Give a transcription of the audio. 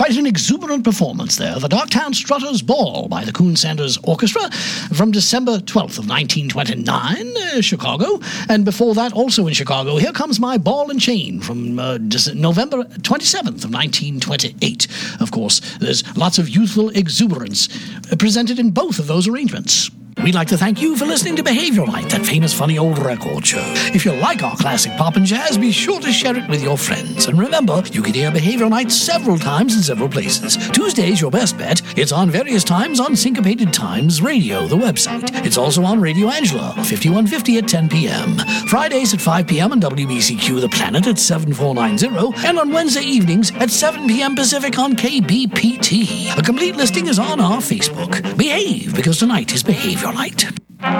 Quite an exuberant performance there. The Darktown Strutters Ball by the Coon Sanders Orchestra from December 12th of 1929, Chicago. And before that, also in Chicago, Here Comes My Ball and Chain from November 27th of 1928. Of course, there's lots of youthful exuberance presented in both of those arrangements. We'd like to thank you for listening to Behavioral Night, that famous funny old record show. If you like our classic pop and jazz, be sure to share it with your friends. And remember, you can hear Behavioral Night several times in several places. Tuesday's your best bet. It's on various times on Syncopated Times Radio, the website. It's also on Radio Angela, 5150 at 10 p.m. Fridays at 5 p.m. on WBCQ The Planet at 7490. And on Wednesday evenings at 7 p.m. Pacific on KBPT. A complete listing is on our Facebook. Behave, because tonight is Behavioral Night.